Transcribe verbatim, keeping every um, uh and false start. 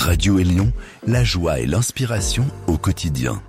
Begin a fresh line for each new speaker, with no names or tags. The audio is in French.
Radio Élion, la joie et l'inspiration au quotidien.